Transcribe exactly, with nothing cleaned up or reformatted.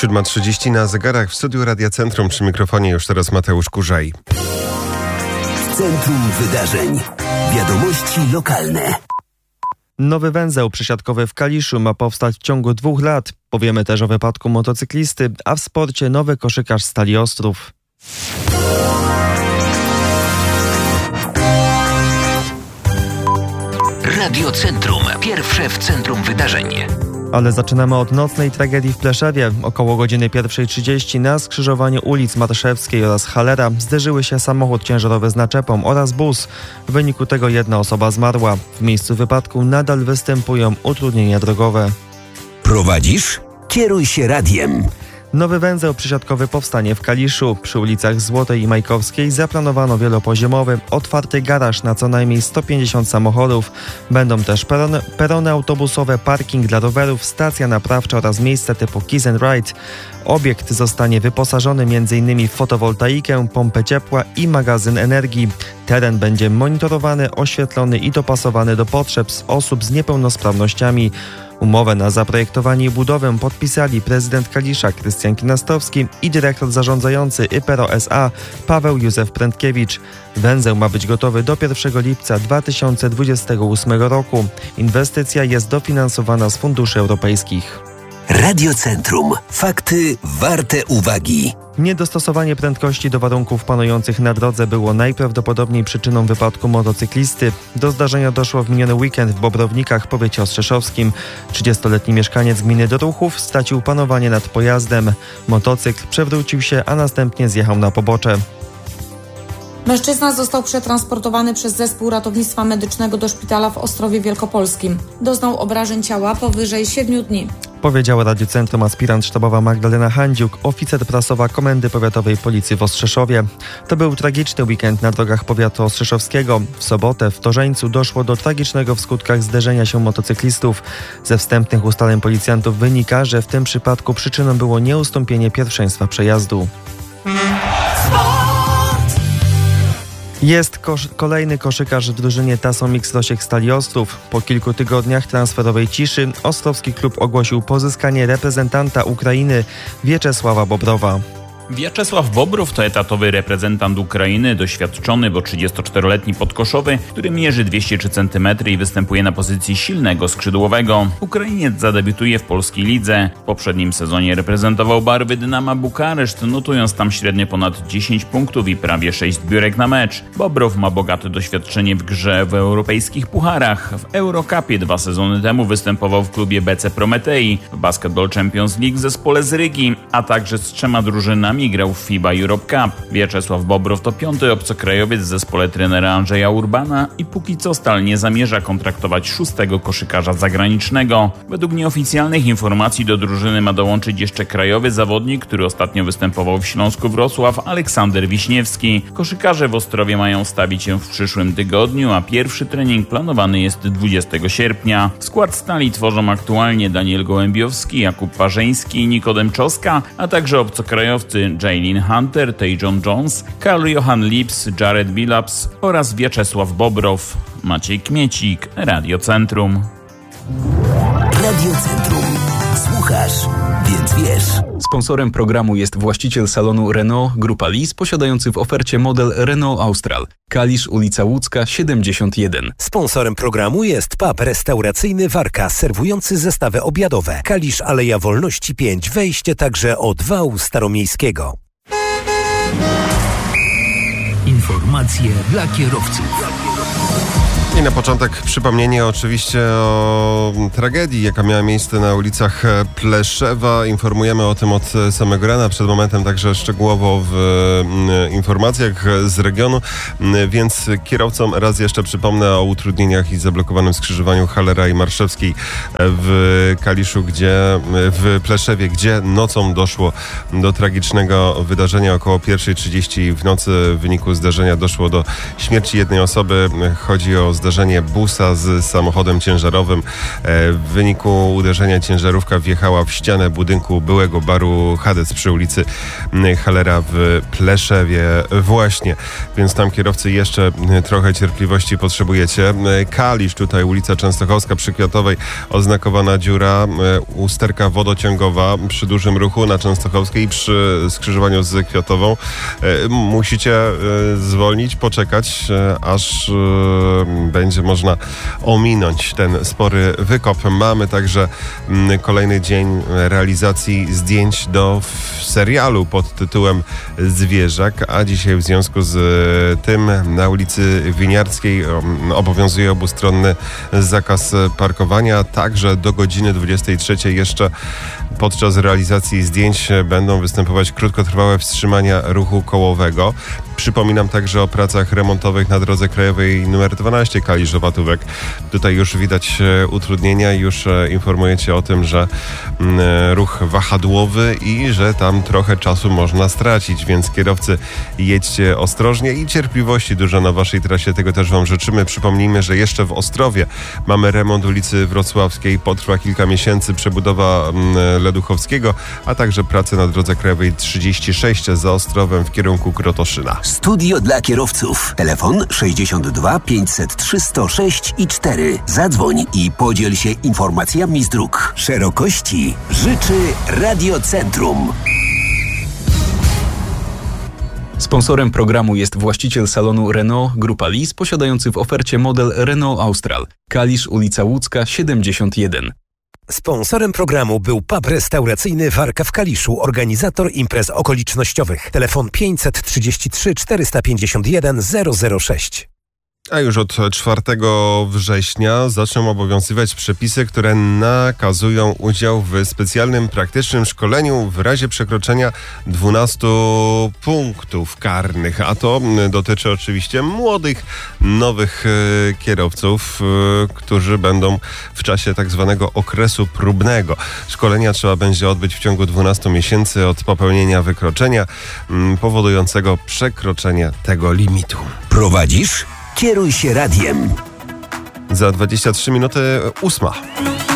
siódma trzydzieści na zegarach. W studiu Radia Centrum przy mikrofonie już teraz Mateusz Kurzaj. Centrum Wydarzeń. Wiadomości lokalne. Nowy węzeł przesiadkowy w Kaliszu ma powstać w ciągu dwóch lat. Powiemy też o wypadku motocyklisty, a w sporcie nowy koszykarz Stali Ostrów. Radio Centrum. Pierwsze w centrum wydarzeń. Ale zaczynamy od nocnej tragedii w Pleszewie. Około godziny pierwszej trzydzieści na skrzyżowaniu ulic Marszewskiej oraz Halera zderzyły się samochód ciężarowy z naczepą oraz bus. W wyniku tego jedna osoba zmarła. W miejscu wypadku nadal występują utrudnienia drogowe. Prowadzisz? Kieruj się radiem. Nowy węzeł przesiadkowy powstanie w Kaliszu. Przy ulicach Złotej i Majkowskiej zaplanowano wielopoziomowy, otwarty garaż na co najmniej sto pięćdziesiąt samochodów. Będą też perony, perony autobusowe, parking dla rowerów, stacja naprawcza oraz miejsce typu Kiss and Ride. Obiekt zostanie wyposażony między innymi w fotowoltaikę, pompę ciepła i magazyn energii. Teren będzie monitorowany, oświetlony i dopasowany do potrzeb osób z niepełnosprawnościami. Umowę na zaprojektowanie i budowę podpisali prezydent Kalisza Krystian Kinastowski i dyrektor zarządzający Ypero S A Paweł Józef Prędkiewicz. Węzeł ma być gotowy do pierwszego lipca dwa tysiące dwudziestego ósmego roku. Inwestycja jest dofinansowana z funduszy europejskich. Radio Centrum. Fakty warte uwagi. Niedostosowanie prędkości do warunków panujących na drodze było najprawdopodobniej przyczyną wypadku motocyklisty. Do zdarzenia doszło w miniony weekend w Bobrownikach w powiecie ostrzeszowskim. trzydziestoletni mieszkaniec gminy Doruchów stracił panowanie nad pojazdem. Motocykl przewrócił się, a następnie zjechał na pobocze. Mężczyzna został przetransportowany przez zespół ratownictwa medycznego do szpitala w Ostrowie Wielkopolskim. Doznał obrażeń ciała powyżej siedmiu dni. Powiedziała Radiu Centrum aspirant sztabowa Magdalena Handziuk, oficer prasowa Komendy Powiatowej Policji w Ostrzeszowie. To był tragiczny weekend na drogach powiatu ostrzeszowskiego. W sobotę w Torzeńcu doszło do tragicznego w skutkach zderzenia się motocyklistów. Ze wstępnych ustaleń policjantów wynika, że w tym przypadku przyczyną było nieustąpienie pierwszeństwa przejazdu. Jest kosz- kolejny koszykarz w drużynie Tasomix Losiek Stali Ostrów. Po kilku tygodniach transferowej ciszy ostrowski klub ogłosił pozyskanie reprezentanta Ukrainy Wieczesława Bobrowa. Wiaczesław Bobrów to etatowy reprezentant Ukrainy, doświadczony, bo trzydziestoczteroletni podkoszowy, który mierzy dwieście trzy centymetry i występuje na pozycji silnego skrzydłowego. Ukrainiec zadebiutuje w polskiej lidze. W poprzednim sezonie reprezentował barwy Dynama Bukareszt, notując tam średnio ponad dziesięć punktów i prawie sześć zbiórek na mecz. Bobrow ma bogate doświadczenie w grze w europejskich pucharach. W Eurocupie dwa sezony temu występował w klubie B C Prometei, w Basketball Champions League w zespole z Rygi, a także z trzema drużynami grał w FIBA Europe Cup. Wieczesław Bobrow to piąty obcokrajowiec w zespole trenera Andrzeja Urbana i póki co Stal nie zamierza kontraktować szóstego koszykarza zagranicznego. Według nieoficjalnych informacji do drużyny ma dołączyć jeszcze krajowy zawodnik, który ostatnio występował w Śląsku Wrocław, Aleksander Wiśniewski. Koszykarze w Ostrowie mają stawić się w przyszłym tygodniu, a pierwszy trening planowany jest dwudziestego sierpnia. Skład Stali tworzą aktualnie Daniel Gołębiowski, Jakub Parzeński i Nikodem Czoska, a także obcokrajowcy Jaylin Hunter, Tejon Jones, Karl Johan Lips, Jared Billups oraz Wieczesław Bobrow. Maciej Kmiecik, Radio Centrum. Radio Centrum. Słuchasz, więc wiesz. Sponsorem programu jest właściciel salonu Renault Grupa Lis, posiadający w ofercie model Renault Austral. Kalisz, ulica Łódzka, siedemdziesiąt jeden. Sponsorem programu jest pub restauracyjny Warka, serwujący zestawy obiadowe. Kalisz, Aleja Wolności pięć, wejście także od wału staromiejskiego. Informacje dla kierowców. I na początek przypomnienie oczywiście o tragedii, jaka miała miejsce na ulicach Pleszewa. Informujemy o tym od samego rana, przed momentem także szczegółowo w informacjach z regionu, więc kierowcom raz jeszcze przypomnę o utrudnieniach i zablokowanym skrzyżowaniu Halera i Marszewskiej w Kaliszu, gdzie w Pleszewie, gdzie nocą doszło do tragicznego wydarzenia. Około pierwszej trzydzieści w nocy w wyniku zdarzenia doszło do śmierci jednej osoby. Chodzi o zdarzenie busa z samochodem ciężarowym. W wyniku uderzenia ciężarówka wjechała w ścianę budynku byłego baru Hadec przy ulicy Hallera w Pleszewie właśnie. Więc tam kierowcy jeszcze trochę cierpliwości potrzebujecie. Kalisz, tutaj ulica Częstochowska przy Kwiatowej, oznakowana dziura, usterka wodociągowa przy dużym ruchu na Częstochowskiej przy skrzyżowaniu z Kwiatową. Musicie zwolnić, poczekać, aż będzie można ominąć ten spory wykop. Mamy także kolejny dzień realizacji zdjęć do serialu pod tytułem Zwierzak, a dzisiaj w związku z tym na ulicy Winiarskiej obowiązuje obustronny zakaz parkowania. Także do godziny dwudziestej trzeciej jeszcze podczas realizacji zdjęć będą występować krótkotrwałe wstrzymania ruchu kołowego. Przypominam także o pracach remontowych na drodze krajowej nr dwanaście Kalisz-Opatówek. Tutaj już widać utrudnienia i już informujecie o tym, że ruch wahadłowy i że tam trochę czasu można stracić, więc kierowcy jedźcie ostrożnie i cierpliwości dużo na waszej trasie. Tego też wam życzymy. Przypomnijmy, że jeszcze w Ostrowie mamy remont ulicy Wrocławskiej. Potrwa kilka miesięcy przebudowa Leduchowskiego, a także prace na drodze krajowej trzydzieści sześć za Ostrowem w kierunku Krotoszyna. Studio dla kierowców. Telefon sześćdziesiąt dwa pięćset trzy sto sześć i cztery. Zadzwoń i podziel się informacjami z dróg. Szerokości życzy Radiocentrum. Sponsorem programu jest właściciel salonu Renault Grupa Lis, posiadający w ofercie model Renault Austral. Kalisz, ulica Łódzka, siedemdziesiąt jeden. Sponsorem programu był pub restauracyjny Warka w Kaliszu, organizator imprez okolicznościowych. Telefon pięćset trzydzieści trzy czterysta pięćdziesiąt jeden zero zero sześć. A już od czwartego września zaczną obowiązywać przepisy, które nakazują udział w specjalnym praktycznym szkoleniu w razie przekroczenia dwunastu punktów karnych. A to dotyczy oczywiście młodych, nowych kierowców, którzy będą w czasie tak zwanego okresu próbnego. Szkolenia trzeba będzie odbyć w ciągu dwunastu miesięcy od popełnienia wykroczenia powodującego przekroczenie tego limitu. Prowadzisz? Kieruj się radiem. Za dwadzieścia trzy minuty ósma.